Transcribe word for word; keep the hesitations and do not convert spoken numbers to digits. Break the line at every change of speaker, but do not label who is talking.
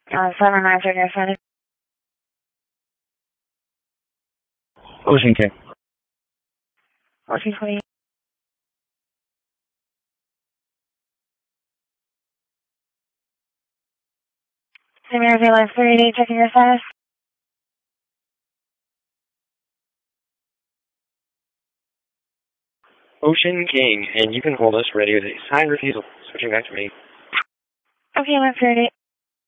Uh, seven nine three, your status.
Ocean King.
Ocean twenty. Premier Airlines three eighty-eight, checking your status.
Ocean King, and you can hold us ready with a signed refusal. Switching back to me.
Okay, I'm at three eighty-eight.